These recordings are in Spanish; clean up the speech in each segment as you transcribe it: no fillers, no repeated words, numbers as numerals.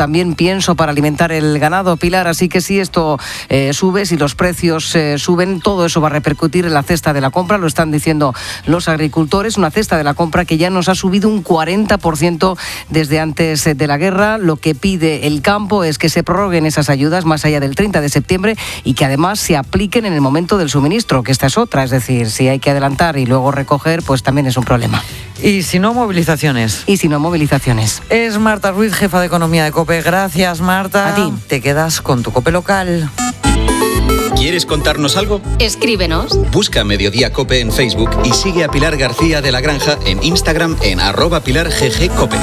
también pienso para alimentar el ganado, Pilar, así que si esto sube, si los precios suben, todo eso va a repercutir en la cesta de la compra, lo están diciendo los agricultores, una cesta de la compra que ya nos ha subido un 40% desde antes de la guerra. Lo que pide el campo es que se prorroguen esas ayudas más allá del 30 de septiembre y que además se apliquen en el momento del suministro, que esta es otra, es decir, si hay que adelantar y luego recoger, pues también es un problema. Y si no, movilizaciones. Es Marta Ruiz, jefa de Economía de COPE. Gracias, Marta. A ti. Te quedas con tu COPE local. ¿Quieres contarnos algo? Escríbenos. Busca Mediodía COPE en Facebook y sigue a Pilar García de la Granja en Instagram en @pilarggcope.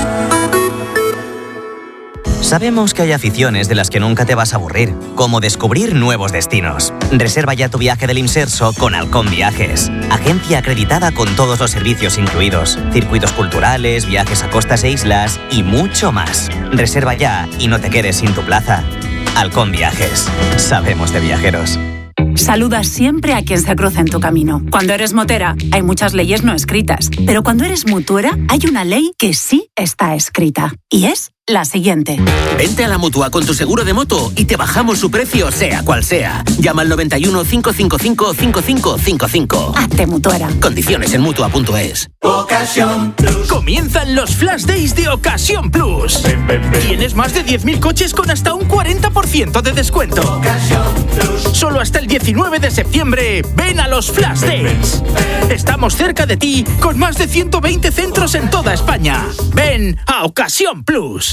Sabemos que hay aficiones de las que nunca te vas a aburrir, como descubrir nuevos destinos. Reserva ya tu viaje del Imserso con Halcón Viajes, agencia acreditada con todos los servicios incluidos, circuitos culturales, viajes a costas e islas y mucho más. Reserva ya y no te quedes sin tu plaza. Halcón Viajes, sabemos de viajeros. Saluda siempre a quien se cruza en tu camino. Cuando eres motera, hay muchas leyes no escritas, pero cuando eres mutuera, hay una ley que sí está escrita, y es la siguiente. Vente a la Mutua con tu seguro de moto y te bajamos su precio, sea cual sea. Llama al 91 555 5555. Hazte mutuera. Condiciones en Mutua.es. Ocasión Plus. Comienzan los Flash Days de Ocasión Plus. Tienes más de 10.000 coches con hasta un 40% de descuento. Ocasión Plus. Solo hasta el 19 de septiembre. Ven a los Flash Days. Estamos cerca de ti con más de 120 centros en toda España. Ven a Ocasión Plus.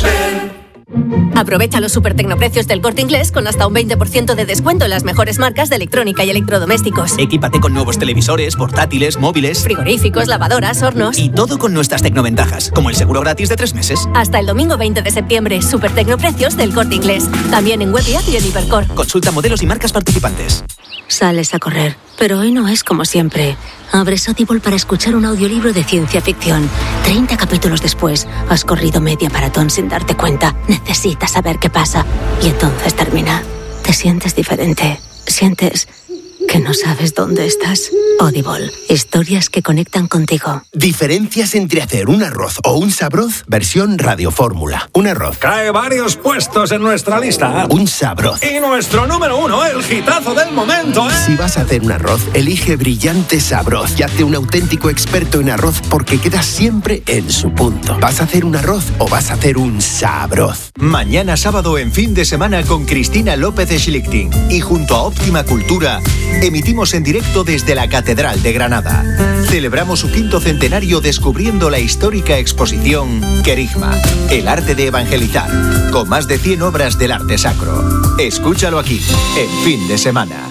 Aprovecha los supertecnoprecios del Corte Inglés con hasta un 20% de descuento en las mejores marcas de electrónica y electrodomésticos. Equípate con nuevos televisores, portátiles, móviles, frigoríficos, lavadoras, hornos. Y todo con nuestras tecnoventajas, como el seguro gratis de 3 meses. Hasta el domingo 20 de septiembre, supertecnoprecios del Corte Inglés. También en web y app y en Hipercor. Consulta modelos y marcas participantes. Sales a correr, pero hoy no es como siempre. Abres Audible para escuchar un audiolibro de ciencia ficción. 30 capítulos después, has corrido media maratón sin darte cuenta. Necesitas saber qué pasa. Y entonces termina. Te sientes diferente. Sientes que no sabes dónde estás. Audible. Historias que conectan contigo. Diferencias entre hacer un arroz o un sabroz versión Radio Fórmula. Un arroz cae varios puestos en nuestra lista. Un sabroz. Y nuestro número 1, el hitazo del momento, ¿eh? Si vas a hacer un arroz, elige Brillante Sabroz y hazte un auténtico experto en arroz porque queda siempre en su punto. ¿Vas a hacer un arroz o vas a hacer un sabroz? Mañana sábado en Fin de Semana con Cristina López de Schlichting y junto a Óptima Cultura emitimos en directo desde la Catedral de Granada. Celebramos su 5º centenario descubriendo la histórica exposición Querigma, el arte de evangelizar, con más de 100 obras del arte sacro. Escúchalo aquí, en Fin de Semana.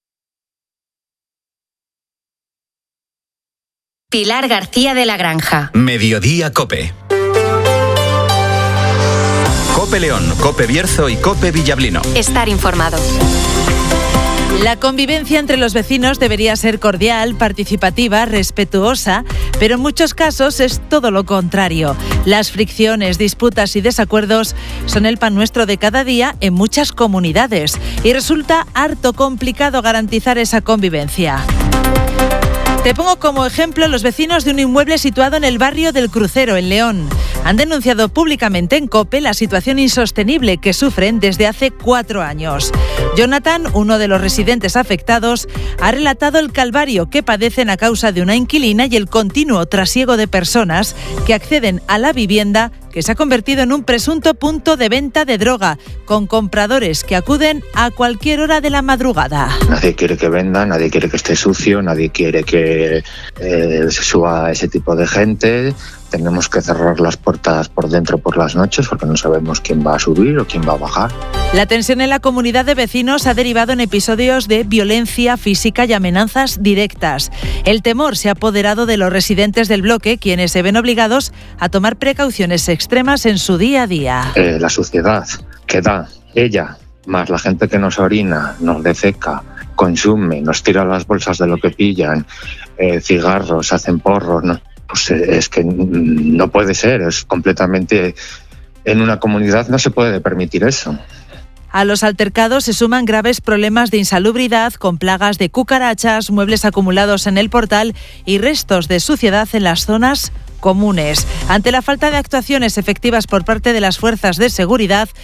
Pilar García de la Granja. Mediodía COPE. COPE León, COPE Bierzo y COPE Villablino. Estar informado. La convivencia entre los vecinos debería ser cordial, participativa, respetuosa, pero en muchos casos es todo lo contrario. Las fricciones, disputas y desacuerdos son el pan nuestro de cada día en muchas comunidades y resulta harto complicado garantizar esa convivencia. Te pongo como ejemplo los vecinos de un inmueble situado en el barrio del Crucero, en León. Han denunciado públicamente en COPE la situación insostenible que sufren desde hace 4 años. Jonathan, uno de los residentes afectados, ha relatado el calvario que padecen a causa de una inquilina y el continuo trasiego de personas que acceden a la vivienda, que se ha convertido en un presunto punto de venta de droga, con compradores que acuden a cualquier hora de la madrugada. Nadie quiere que venda, nadie quiere que esté sucio, nadie quiere que se suba ese tipo de gente. Tenemos que cerrar las puertas por dentro por las noches porque no sabemos quién va a subir o quién va a bajar. La tensión en la comunidad de vecinos ha derivado en episodios de violencia física y amenazas directas. El temor se ha apoderado de los residentes del bloque, quienes se ven obligados a tomar precauciones extremas en su día a día. La suciedad que da ella, más la gente que nos orina, nos defeca, consume, nos tira las bolsas de lo que pillan, cigarros, hacen porros, ¿no? Pues es que no puede ser, es completamente... En una comunidad no se puede permitir eso. A los altercados se suman graves problemas de insalubridad, con plagas de cucarachas, muebles acumulados en el portal y restos de suciedad en las zonas comunes. Ante la falta de actuaciones efectivas por parte de las fuerzas de seguridad,